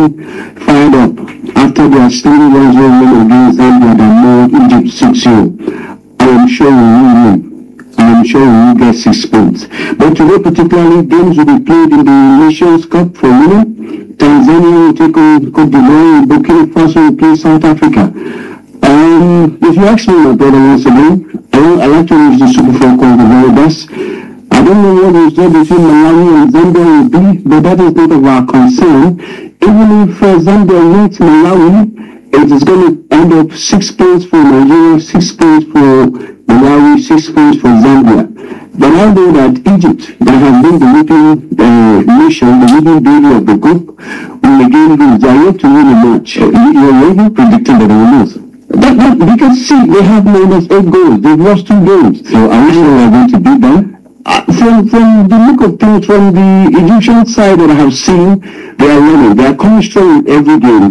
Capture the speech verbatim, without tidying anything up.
getting fired up after their steady one zero win against Zambia that made Egypt six zero. I am sure we will win. I am sure we will get six points. But today particularly, games will be played in the Nations Cup for women. Tanzania will take on Cote d'Ivoire, Burkina Faso will play South Africa. Um, if you ask me, my brother, once again, I, I like to use the Super Four called the very best. I don't know what the result between Malawi and Zambia will be, but that is not of our concern. Even if uh, Zambia wins Malawi, it is going to end up six points for Nigeria, six points for Malawi, six points for Zambia. But I know that Egypt, that has been the leading uh, nation, the leading baby of the group, will again lose. They are yet to win a match. You are already predicting that they will lose. But, but because see, they have minus eight goals. They've lost two games. So are we sure we are going to beat them? Uh, from from the look of things, from the Egyptian side that I have seen, they are winning. They are coming strong in every game.